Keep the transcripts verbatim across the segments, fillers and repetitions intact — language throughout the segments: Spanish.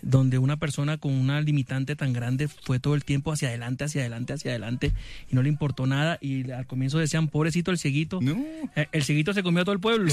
donde una persona con una limitante tan grande fue todo el tiempo hacia adelante, hacia adelante, hacia adelante, y no le importó nada, y al comienzo decían, pobrecito el cieguito. No. El, el cieguito se comió a todo el pueblo.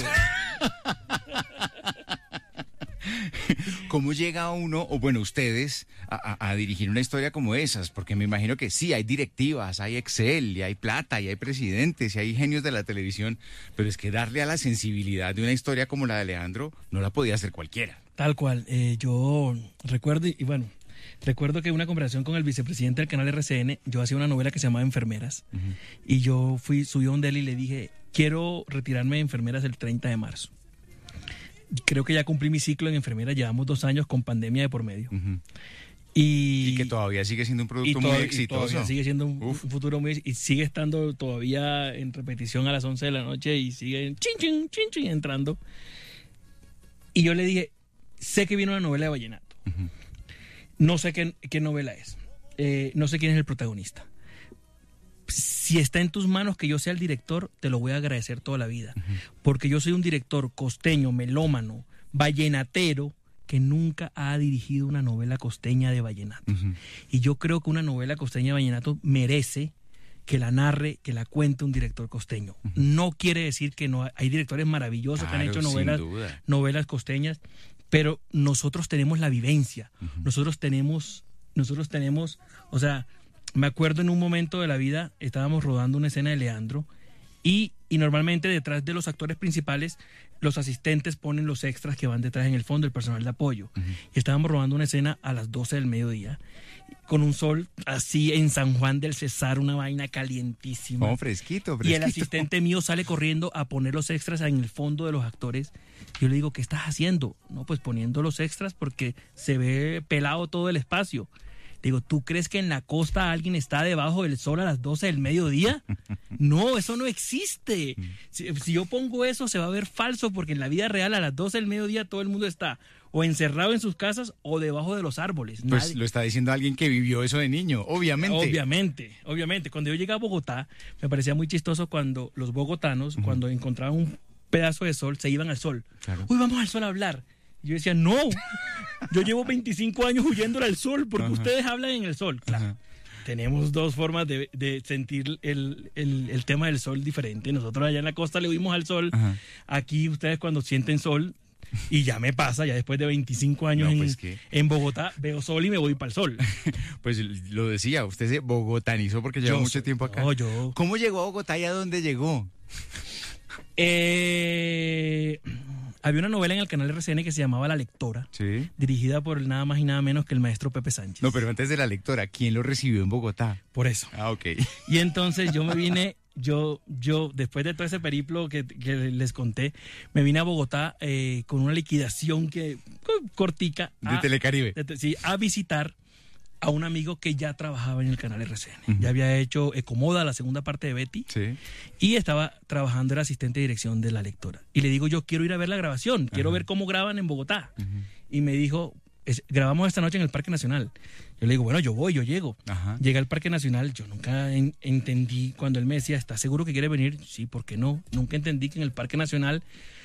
¿Cómo llega uno, o bueno, ustedes, a, a, a dirigir una historia como esas? Porque me imagino que sí, hay directivas, hay Excel, y hay plata, y hay presidentes, y hay genios de la televisión, pero es que darle a la sensibilidad de una historia como la de Alejandro no la podía hacer cualquiera. Tal cual. Eh, yo recuerdo, y, y bueno, recuerdo que en una conversación con el vicepresidente del canal R C N, yo hacía una novela que se llamaba Enfermeras, uh-huh. y yo fui, subí a donde él y le dije, quiero retirarme de Enfermeras el treinta de marzo. Creo que ya cumplí mi ciclo en enfermera, llevamos dos años con pandemia de por medio. Uh-huh. y, y que todavía sigue siendo un producto toda, muy exitoso. Todavía sigue siendo un, un futuro muy... Y sigue estando todavía en repetición a las once de la noche y sigue chin, chin, chin, chin, entrando. Y yo le dije, sé que viene una novela de vallenato. Uh-huh. No sé qué, qué novela es. Eh, no sé quién es el protagonista. Si está en tus manos que yo sea el director, te lo voy a agradecer toda la vida. Uh-huh. Porque yo soy un director costeño, melómano, vallenatero, que nunca ha dirigido una novela costeña de vallenato. Uh-huh. Y yo creo que una novela costeña de vallenato merece que la narre, que la cuente un director costeño. Uh-huh. No quiere decir que no. Hay directores maravillosos claro, que han hecho novelas, novelas costeñas, pero nosotros tenemos la vivencia. Uh-huh. Nosotros tenemos, nosotros tenemos, o sea... Me acuerdo en un momento de la vida, estábamos rodando una escena de Leandro y, y normalmente detrás de los actores principales, los asistentes ponen los extras que van detrás en el fondo, el personal de apoyo. Uh-huh. Y estábamos rodando una escena a las doce del mediodía, con un sol así en San Juan del Cesar, una vaina calientísima. Oh, fresquito, fresquito. Y el asistente mío sale corriendo a poner los extras en el fondo de los actores. Yo le digo, ¿qué estás haciendo? No, pues poniendo los extras porque se ve pelado todo el espacio. Digo, ¿tú crees que en la costa alguien está debajo del sol a las doce del mediodía? No, eso no existe. Si, si yo pongo eso se va a ver falso porque en la vida real a las doce del mediodía todo el mundo está o encerrado en sus casas o debajo de los árboles. Pues Nadie... lo está diciendo alguien que vivió eso de niño, obviamente. Obviamente, obviamente. Cuando yo llegué a Bogotá, me parecía muy chistoso cuando los bogotanos, uh-huh. cuando encontraban un pedazo de sol, se iban al sol. Claro. Uy, vamos al sol a hablar. Yo decía, no, yo llevo veinticinco años huyéndole al sol porque uh-huh. ustedes hablan en el sol. Claro, uh-huh. tenemos dos formas de, de sentir el, el, el tema del sol diferente. Nosotros allá en la costa le huimos al sol. Uh-huh. Aquí ustedes cuando sienten sol, y ya me pasa, ya después de veinticinco años no, pues en, que... en Bogotá, veo sol y me voy para el sol. Pues lo decía, usted se bogotanizó porque lleva yo mucho soy, tiempo acá. No, yo... ¿Cómo llegó a Bogotá y a dónde llegó? Eh... Había una novela en el canal R C N que se llamaba La Lectora, ¿sí? dirigida por nada más y nada menos que el maestro Pepe Sánchez. No, pero antes de La Lectora, ¿quién lo recibió en Bogotá? Por eso. Ah, ok. Y entonces yo me vine, yo, yo después de todo ese periplo que, que les conté, me vine a Bogotá eh, con una liquidación que cortica. De a, Telecaribe. De, sí, a visitar a un amigo que ya trabajaba en el canal R C N. Uh-huh. Ya había hecho Ecomoda, la segunda parte de Betty. Sí. Y estaba trabajando, era asistente de dirección de La Lectora. Y le digo, yo quiero ir a ver la grabación, quiero uh-huh. ver cómo graban en Bogotá. Uh-huh. Y me dijo, es, grabamos esta noche en el Parque Nacional. Yo le digo, bueno, yo voy, yo llego. Uh-huh. Llegué al Parque Nacional, yo nunca en, entendí cuando él me decía, ¿estás seguro que quiere venir? Sí, ¿por qué no? Nunca entendí que en el Parque Nacional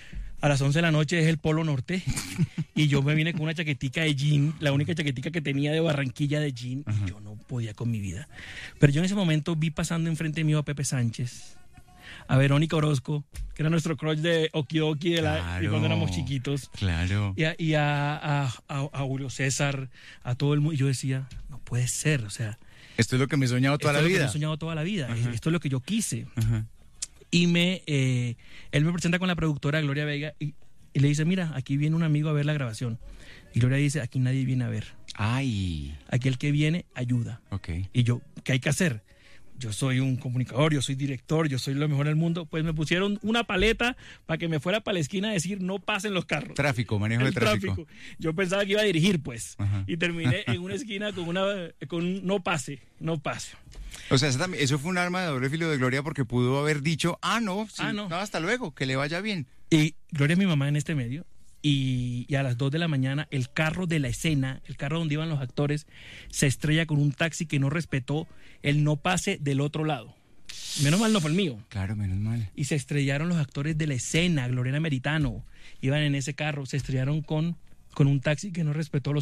a las once de la noche es el Polo Norte y yo me vine con una chaquetica de jean, la única chaquetica que tenía de Barranquilla de jean, uh-huh. y yo no podía con mi vida. Pero yo en ese momento vi pasando enfrente mío a Pepe Sánchez, a Verónica Orozco, que era nuestro crush de Okidoki de, la, claro, de cuando éramos chiquitos. Claro. Y a, y a, a, a, a Julio César, a todo el mundo. Y yo decía, no puede ser, o sea... Esto es lo que me he soñado toda la vida. Esto es lo que me he soñado toda la vida. Uh-huh. Esto es lo que yo quise. Uh-huh. Y me, eh, él me presenta con la productora Gloria Vega y, y le dice, mira, aquí viene un amigo a ver la grabación. Y Gloria dice, aquí nadie viene a ver. Ay. Aquí el que viene ayuda. Okay. Y yo, ¿qué hay que hacer? Yo soy un comunicador, yo soy director, yo soy lo mejor del mundo. Pues me pusieron una paleta para que me fuera para la esquina a decir, no pasen los carros. Tráfico, manejo de tráfico. tráfico. Yo pensaba que iba a dirigir, pues. Ajá. Y terminé en una esquina con una con un no pase, no pase. O sea, eso, también, eso fue un arma de doble filo de Gloria porque pudo haber dicho, ah, no, sí, ah, no. no, hasta luego, que le vaya bien. Y Gloria es mi mamá en este medio. Y, y a las dos de la mañana el carro de la escena, el carro donde iban los actores, se estrella con un taxi que no respetó el no pase del otro lado. Menos mal no fue el mío. Claro, menos mal. Y se estrellaron los actores de la escena, Gloriana Meritano, iban en ese carro, se estrellaron con, con un taxi que no respetó los